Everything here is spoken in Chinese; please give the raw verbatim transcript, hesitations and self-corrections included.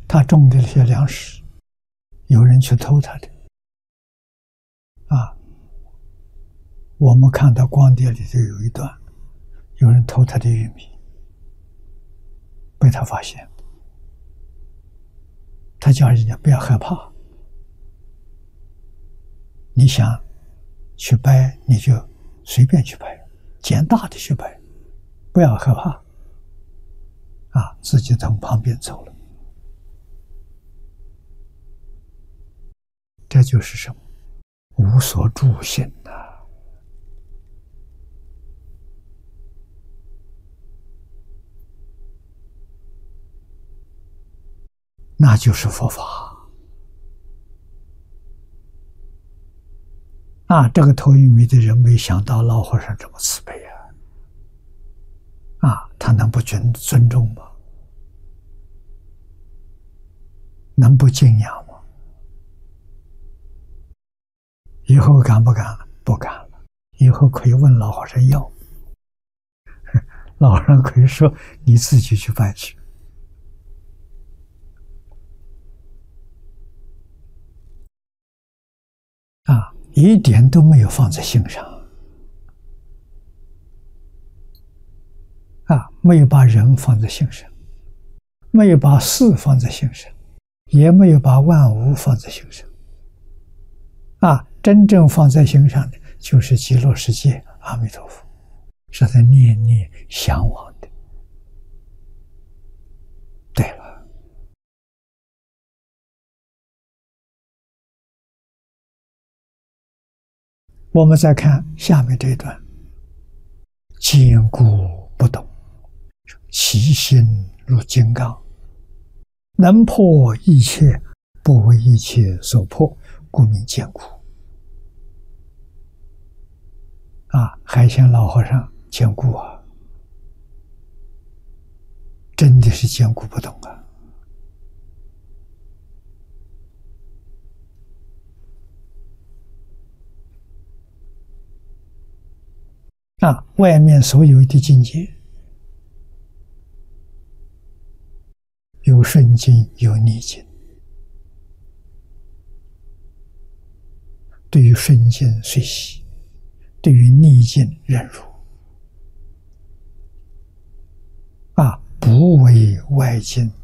他种的那些粮食，有人去偷他的，啊，我们看到光碟里头有一段，有人偷他的玉米，被他发现，他叫人家不要害怕，你想去掰你就随便去掰，捡大的去掰，不要害怕，啊，自己从旁边走了。这就是什么？无所住心呐、啊！那就是佛法啊！这个偷玉米的人没想到老和尚这么慈悲啊！啊，他能不尊尊重吗？能不敬仰吗？以后敢不敢？不敢了。以后可以问老和尚要，老和尚可以说你自己去拜去。啊，一点都没有放在心上，啊，没有把人放在心上，没有把事放在心上，也没有把万物放在心上。啊，真正放在心上的就是极乐世界阿弥陀佛，是他念念向往的。对了，我们再看下面这一段，坚固不动，其心如金刚，能破一切，不为一切所破，故名坚固。啊，海鲜老和尚坚固啊，真的是坚固不动啊！啊，外面所有的境界，有顺境，有逆境。对于顺境随喜，对于逆境忍辱。啊，不为外境